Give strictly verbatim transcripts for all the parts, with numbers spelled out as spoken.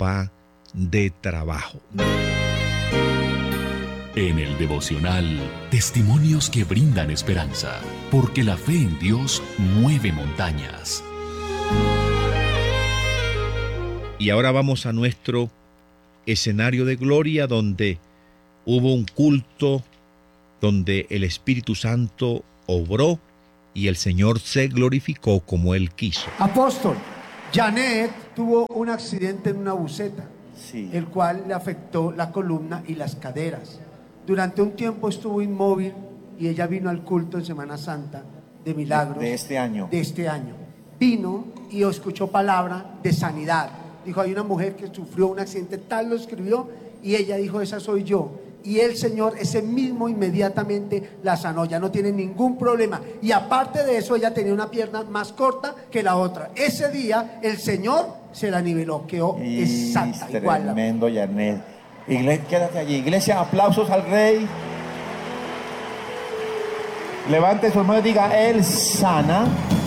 ropa de trabajo. En el devocional, testimonios que brindan esperanza, porque la fe en Dios mueve montañas. Y ahora vamos a nuestro escenario de gloria, donde hubo un culto, donde el Espíritu Santo obró y el Señor se glorificó como Él quiso. Apóstol, Janet tuvo un accidente en una buseta, Sí. el cual le afectó la columna y las caderas. Durante un tiempo estuvo inmóvil y ella vino al culto en Semana Santa de Milagros. De, de este año. De este año. Vino y escuchó palabra de sanidad. Dijo, hay una mujer que sufrió un accidente, tal lo escribió, y ella dijo, esa soy yo. Y el Señor, ese mismo, inmediatamente la sanó, ya no tiene ningún problema. Y aparte de eso, ella tenía una pierna más corta que la otra. Ese día, el Señor se la niveló, quedó Y exacta, igual. Tremendo, Janet. Iglesia, quédate allí. Iglesia, aplausos al Rey. Levante su mano y diga, Él sana,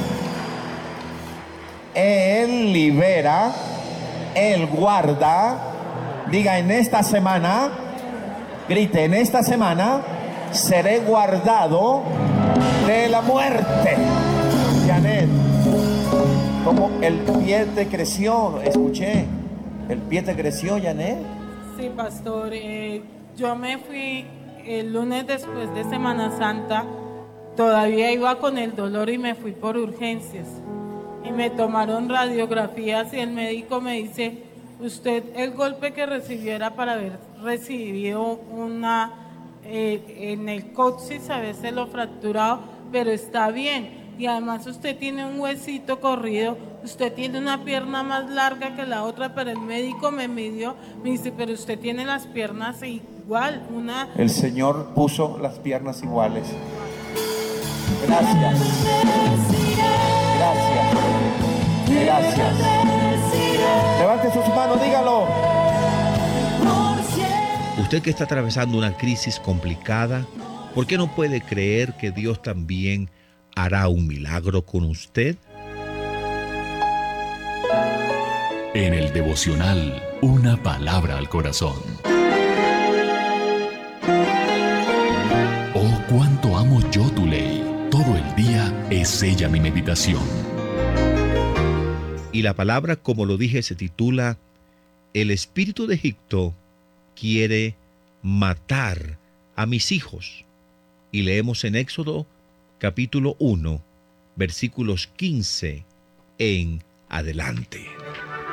Él libera, Él guarda. Diga, en esta semana, grite, en esta semana seré guardado de la muerte. Janet, como el pie te creció, escuché, el pie te creció, Janet. Sí, pastor, eh, yo me fui el lunes después de Semana Santa, todavía iba con el dolor y me fui por urgencias. Y me tomaron radiografías y el médico me dice, usted el golpe que recibió era para haber recibido una, eh, en el coxis, a veces lo fracturado, pero está bien. Y además usted tiene un huesito corrido, usted tiene una pierna más larga que la otra, pero el médico me midió, me dice, pero usted tiene las piernas igual, una... El Señor puso las piernas iguales. Gracias. Gracias. Gracias. Levante sus manos, dígalo. Usted que está atravesando una crisis complicada, ¿por qué no puede creer que Dios también hará un milagro con usted? En el devocional, una palabra al corazón. Oh, cuánto amo yo tu ley. Todo el día es ella mi meditación. Y la palabra, como lo dije, se titula El espíritu de Egipto quiere matar a mis hijos. Y leemos en Éxodo capítulo uno, versículos quince en adelante.